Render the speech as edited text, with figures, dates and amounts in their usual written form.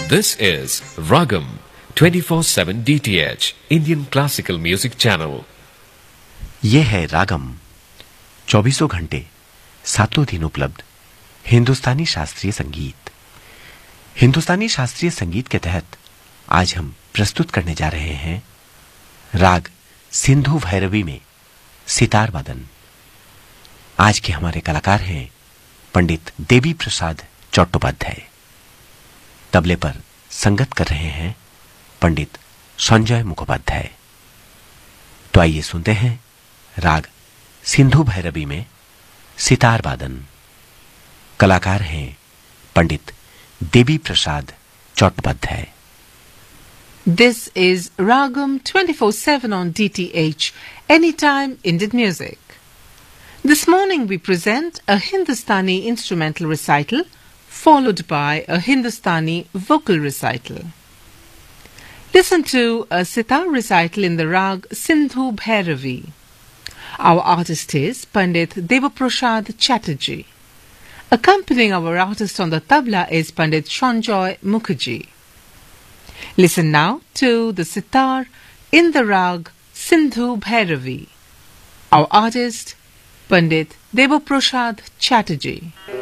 This is Ragam 24/7 DTH Indian Classical Music Channel. ये है रागम, 24 घंटे 7 दिन उपलब्ध हिंदुस्तानी शास्त्रीय संगीत। हिंदुस्तानी शास्त्रीय संगीत के तहत आज हम प्रस्तुत करने जा रहे हैं राग सिंधु भैरवी में सितार वादन। आज के हमारे कलाकार हैं पंडित देवी प्रसाद चट्टोपाध्याय। तबले पर संगत कर रहे हैं पंडित संजय मुखोपाध्याय। तो आइए सुनते हैं राग सिंधु भैरवी में सितार वादन। कलाकार हैं पंडित Devi Prasad Chattopadhyay. This is Ragam 24/7 on DTH, Anytime Indian Music. This morning we present a Hindustani instrumental recital followed by a Hindustani vocal recital. Listen to a sitar recital in the rag Sindhu Bhairavi. Our artist is Pandit Devaprasad Chatterjee. Accompanying our artist on the tabla is Pandit Sanjay Mukherjee. Listen now to the sitar in the rag Sindhu Bhairavi. Our artist Pandit Devaprasad Chatterjee.